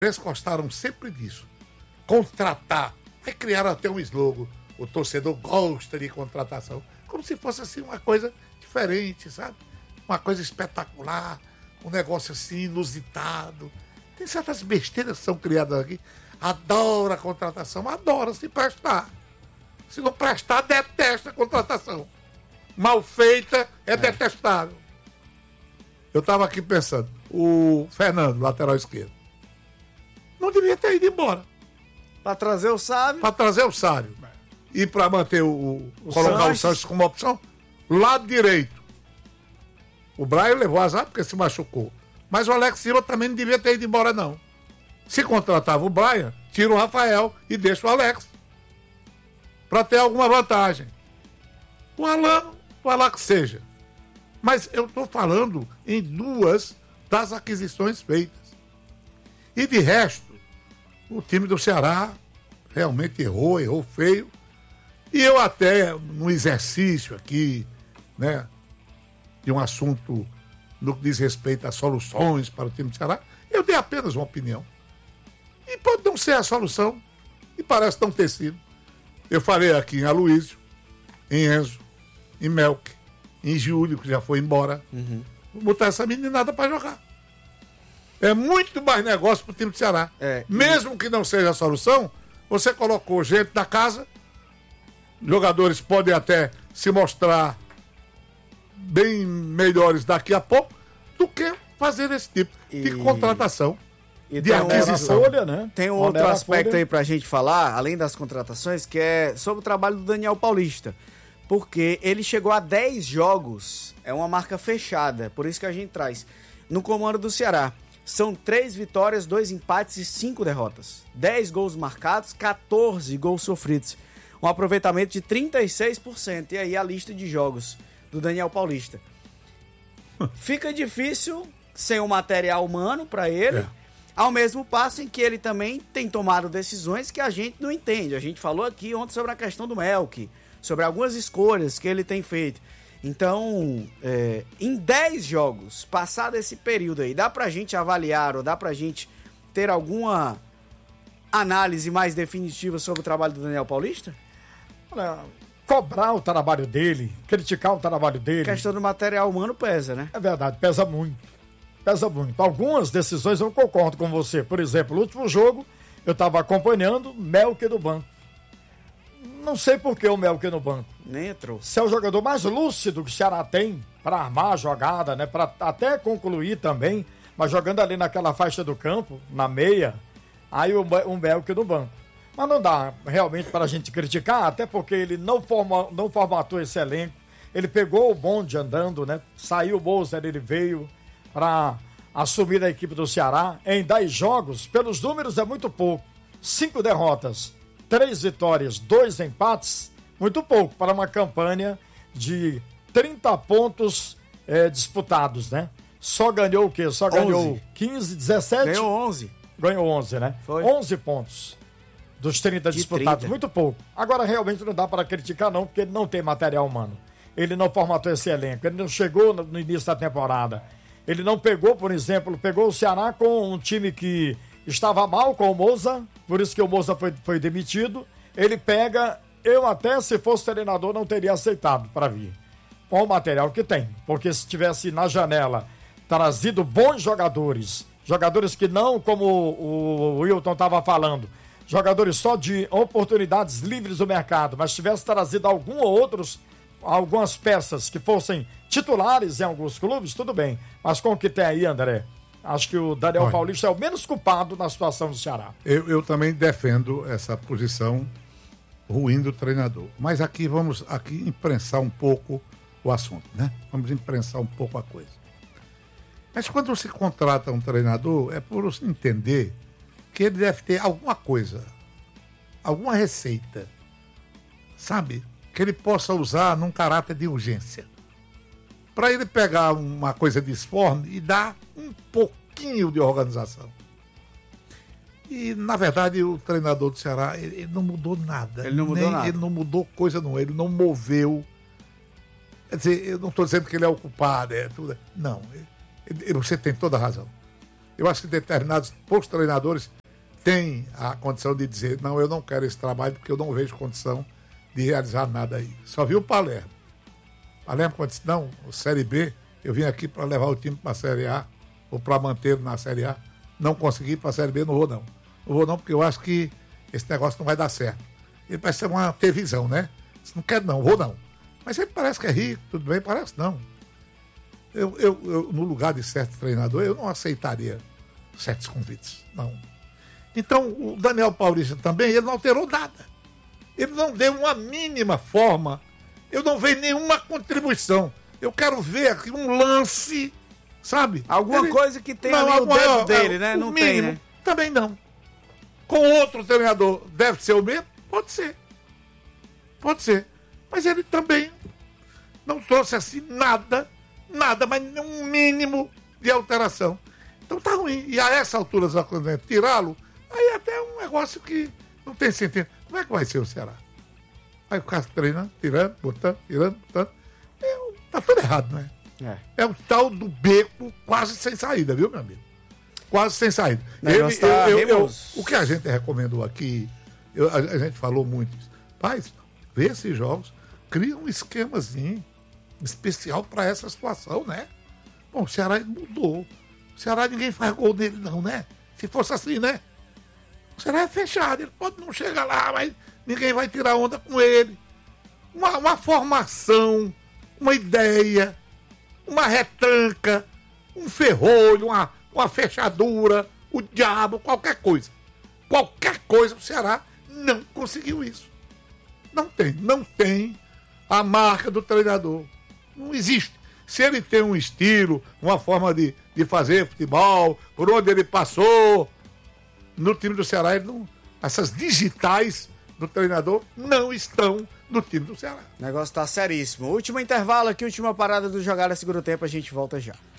Eles gostaram sempre disso. Contratar. Aí criaram até um slogan. O torcedor gosta de contratação. Como se fosse assim uma coisa diferente, sabe? Uma coisa espetacular. Um negócio assim inusitado. Tem certas besteiras que são criadas aqui. Adora a contratação. Adora se prestar. Se não prestar, detesta a contratação. Mal feita é detestável. Eu estava aqui pensando. O Fernando, lateral esquerdo, não devia ter ido embora. Para trazer o Sábio. Para trazer o Sábio. E para manter colocar o Sanches como opção. Lado direito. O Brian levou azar porque se machucou. Mas o Alex Silva também não devia ter ido embora, não. Se contratava o Brian, tira o Rafael e deixa o Alex. Para ter alguma vantagem. O Alan que seja. Mas eu estou falando em duas das aquisições feitas. E de resto, o time do Ceará realmente errou feio. E eu até, no exercício aqui, né, de um assunto no que diz respeito a soluções para o time do Ceará, eu dei apenas uma opinião. E pode não ser a solução, e parece não ter sido. Eu falei aqui em Aloísio, em Enzo, em Melk, em Júlio, que já foi embora. Vou botar essa meninada para jogar. É muito mais negócio para o time do Ceará. Mesmo que não seja a solução, você colocou gente da casa, jogadores podem até se mostrar bem melhores daqui a pouco do que fazer esse tipo de contratação, de aquisição. Tem um outro aspecto aí pra gente falar, além das contratações, que é sobre o trabalho do Daniel Paulista. Porque ele chegou a 10 jogos, é uma marca fechada, por isso que a gente traz, no comando do Ceará. São 3 vitórias, 2 empates e 5 derrotas. 10 gols marcados, 14 gols sofridos. Um aproveitamento de 36%. E aí a lista de jogos do Daniel Paulista. Fica difícil sem o material humano para ele, ao mesmo passo em que ele também tem tomado decisões que a gente não entende. A gente falou aqui ontem sobre a questão do Melk, sobre algumas escolhas que ele tem feito. Então, em 10 jogos, passado esse período aí, dá pra gente avaliar ou dá pra gente ter alguma análise mais definitiva sobre o trabalho do Daniel Paulista? Olha, cobrar o trabalho dele, criticar o trabalho dele... A questão do material humano pesa, né? É verdade, pesa muito. Pesa muito. Algumas decisões eu concordo com você. Por exemplo, no último jogo, eu estava acompanhando Melk no banco. Não sei por que o Melk no banco. Nem entrou. Se é o jogador mais lúcido que o Ceará tem para armar a jogada, né? Para até concluir também, mas jogando ali naquela faixa do campo, na meia, aí o Melk no banco. Mas não dá realmente para a gente criticar, até porque ele não formatou esse elenco. Ele pegou o bonde andando, né? Saiu o Moser, ele veio para assumir a equipe do Ceará. Em 10 jogos, pelos números é muito pouco. 5 derrotas, 3 vitórias, 2 empates, muito pouco para uma campanha de 30 pontos disputados, né? Só ganhou o quê? Só ganhou 15, 17? Ganhou 11. Ganhou 11, né? Foi. 11 pontos dos 30 disputados, 30. muito pouco. Agora, realmente não dá para criticar não, porque ele não tem material humano. Ele não formatou esse elenco, ele não chegou no início da temporada. Ele não pegou, por exemplo, pegou o Ceará com um time que estava mal com o Moza, por isso que o Moza foi demitido. Ele pega, eu até se fosse treinador não teria aceitado para vir, com o material que tem, porque se tivesse na janela trazido bons jogadores que não, como o Wilton estava falando, jogadores só de oportunidades livres do mercado, mas tivesse trazido algumas peças que fossem titulares em alguns clubes, tudo bem. Mas com o que tem aí, André, acho que o Daniel Paulista é o menos culpado na situação do Ceará. Eu também defendo essa posição ruim do treinador. Mas vamos imprensar um pouco o assunto, né? Vamos imprensar um pouco a coisa. Mas quando se contrata um treinador, é por entender que ele deve ter alguma coisa, alguma receita, sabe? Que ele possa usar num caráter de urgência. Para ele pegar uma coisa disforme e dar um pouquinho de organização. E, na verdade, o treinador do Ceará, ele não mudou nada. Ele não mudou nada. Ele não mudou coisa, não. Ele não moveu. Quer dizer, eu não estou dizendo que ele é o culpado. Não. Você tem toda a razão. Eu acho que determinados poucos treinadores têm a condição de dizer, não, eu não quero esse trabalho porque eu não vejo condição de realizar nada aí. Só vi o Palermo. Palermo quando disse, não, Série B, eu vim aqui para levar o time para a Série A, ou para manter na Série A. Não consegui para a Série B, não vou não. Não vou não, porque eu acho que esse negócio não vai dar certo. Ele parece ter visão, né? Se não quer não, vou não. Mas ele parece que é rico, tudo bem, parece não. Eu no lugar de certo treinador, eu não aceitaria certos convites, não. Então, o Daniel Paulista também, ele não alterou nada. Ele não deu uma mínima forma. Eu não vejo nenhuma contribuição. Eu quero ver aqui um lance, sabe? Alguma coisa que tenha ali o dedo dele, né? Não mínimo, tem, né? Também não. Com outro treinador, deve ser o mesmo? Pode ser. Pode ser. Mas ele também não trouxe assim nada, mas um mínimo de alteração. Então tá ruim. E a essa altura, tirá-lo, aí até é um negócio que não tem sentido. Como é que vai ser o Ceará? Aí o cara treinando, tirando, botando. Tá tudo errado, né? É o tal do beco quase sem saída, viu, meu amigo? Quase sem saída. O que a gente recomendou aqui, a gente falou muito isso. Paz, vê esses jogos, cria um esquemazinho especial para essa situação, né? Bom, o Ceará mudou. O Ceará ninguém faz gol nele, não, né? Se fosse assim, né? O Ceará é fechado, ele pode não chegar lá, mas ninguém vai tirar onda com ele. Uma formação, uma ideia, uma retranca, um ferrolho, uma fechadura, o diabo, qualquer coisa. Qualquer coisa, o Ceará não conseguiu isso. Não tem a marca do treinador. Não existe. Se ele tem um estilo, uma forma de fazer futebol, por onde ele passou, no time do Ceará, essas digitais do treinador não estão no time do Ceará. O negócio tá seríssimo. Último intervalo aqui, última parada do Jogada Segundo Tempo, a gente volta já.